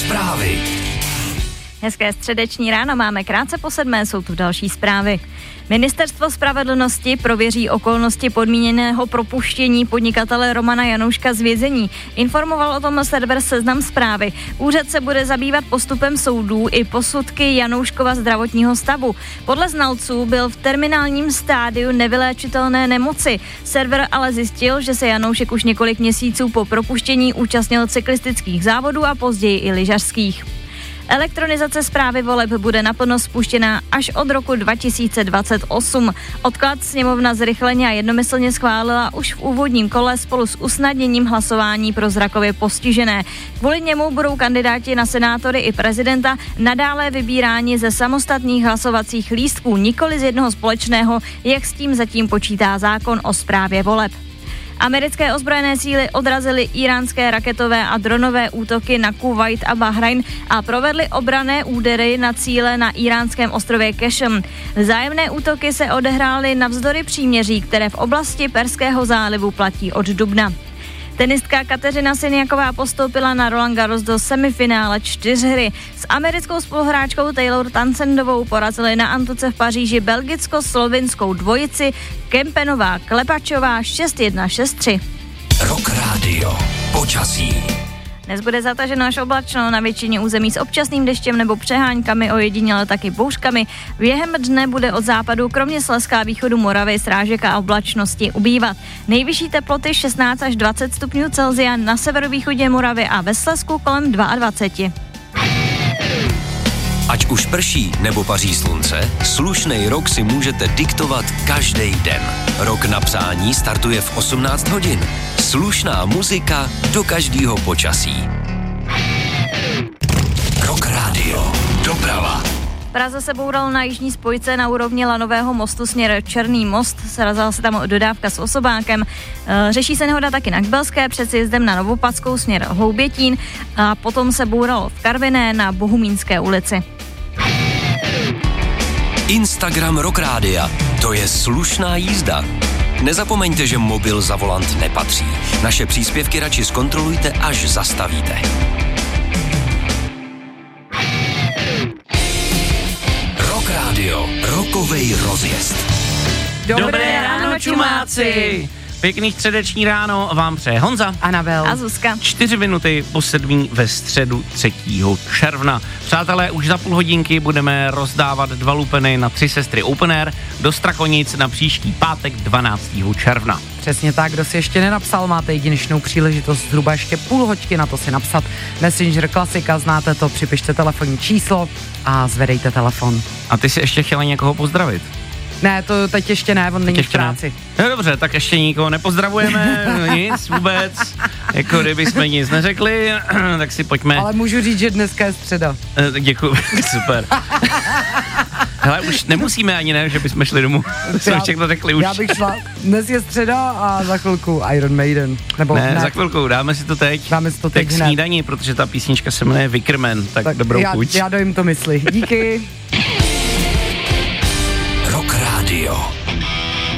Zprávy. Hezké středeční ráno, máme krátce po 7, jsou tu další zprávy. Ministerstvo spravedlnosti prověří okolnosti podmíněného propuštění podnikatele Romana Janouška z vězení. Informoval o tom server Seznam Zprávy. Úřad se bude zabývat postupem soudů i posudky Janouškova zdravotního stavu. Podle znalců byl v terminálním stádiu nevyléčitelné nemoci. Server ale zjistil, že se Janoušek už několik měsíců po propuštění účastnil cyklistických závodů a později i lyžařských. Elektronizace správy voleb bude naplno spuštěná až od roku 2028. Odklad sněmovna zrychleně a jednomyslně schválila už v úvodním kole spolu s usnadněním hlasování pro zrakově postižené. Kvůli němu budou kandidáti na senátory i prezidenta nadále vybíráni ze samostatných hlasovacích lístků, nikoli z jednoho společného, jak s tím zatím počítá zákon o správě voleb. Americké ozbrojené síly odrazily íránské raketové a dronové útoky na Kuvajt a Bahrajn a provedly obranné údery na cíle na íránském ostrově Kešm. Vzájemné útoky se odehrály navzdory příměří, které v oblasti Perského zálivu platí od dubna. Tenistka Kateřina Siniaková postoupila na Roland Garros do semifinále 4 S americkou spoluhráčkou Taylor Townsendovou porazili na antuce v Paříži belgicko-slovinskou dvojici Kempenová Klepačová 6-1, 6-3. Rock Radio. Počasí. Dnes bude zataženo až oblačno, na většině území s občasným deštěm nebo přehánkami, ojediněle taky bouřkami. Během dne bude od západu, kromě Slezska a východu Moravy, srážek a oblačnosti ubývat. Nejvyšší teploty 16 až 20 stupňů Celsia, na severovýchodě Moravy a ve Slezsku kolem 22. Ať už prší nebo paří slunce, slušnej rok si můžete diktovat každý den. Rok na psání startuje v 18 hodin. Slušná muzika do každého počasí. Rock Radio. Doprava. V Praze se boural na jižní spojce na úrovni lanového mostu směr Černý most, srazila se tam dodávka s osobákem. Řeší se nehoda taky na Kbelské před sjezdem na Novopadskou směr Hloubětín a potom se bouralo v Karviné na Bohumínské ulici. Instagram Rock Rádia. To je slušná jízda. Nezapomeňte, že mobil za volant nepatří. Naše příspěvky radši zkontrolujte, až zastavíte. Rock Radio. Rokovej rozjezd. Dobré ráno, čumáci! Pěkný středeční ráno vám přeje Honza, Anabel a Zuzka. 4 minuty po 7 ve středu 3. června. Přátelé, už za půl hodinky budeme rozdávat 2 lupeny na 3 sestry Open Air do Strakonic na příští pátek 12. června. Přesně tak, kdo si ještě nenapsal, máte jedinečnou příležitost zhruba ještě půl hoďky na to si napsat. Messenger klasika, znáte to, připište telefonní číslo a zvedejte telefon. A ty si ještě chtěla někoho pozdravit? Ne, to teď ještě ne, on není v práci. No dobře, tak ještě nikoho nepozdravujeme, nic vůbec, jako kdyby jsme nic neřekli, tak si pojďme. Ale můžu říct, že dneska je středa. Děkuji, super. Hele, už nemusíme ani, ne, že bychom šli domů, jsme všechno řekli už. Já bych šla, dnes je středa a za chvilku Iron Maiden. Nebo ne, za chvilku, dáme si to teď. Dáme si to teď hned. Snídaní, protože ta písnička se jmenuje Wickerman, tak dobrou chuť. Já dojím to mysli. Díky. Rock Radio.